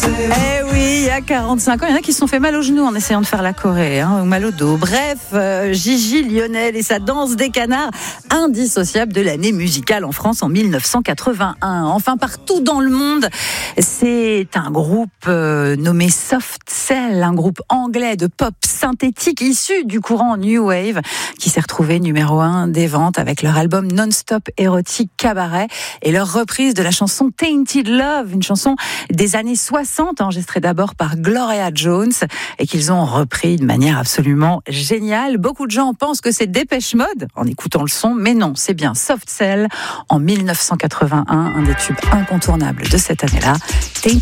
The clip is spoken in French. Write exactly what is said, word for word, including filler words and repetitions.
Eh oui, il y a quarante-cinq ans, il y en a qui se sont fait mal aux genoux en essayant de faire la choré, hein, ou mal au dos. Bref, euh, Gigi Lionel et sa danse des canards, indissociable de l'année musicale en France en dix-neuf cent quatre-vingt-un. Enfin, partout dans le monde, c'est un groupe euh, nommé Soft Cell, un groupe anglais de pop synthétique issu du courant New Wave, qui s'est retrouvé numéro un des ventes avec leur album non-stop érotique Cabaret et leur reprise de la chanson Tainted Love, une chanson des années soixante, enregistrée d'abord par Gloria Jones et qu'ils ont repris de manière absolument géniale. Beaucoup de gens pensent que c'est Dépêche Mode en écoutant le son, mais non, c'est bien Soft Cell en dix-neuf cent quatre-vingt-un, un des tubes incontournables de cette année-là.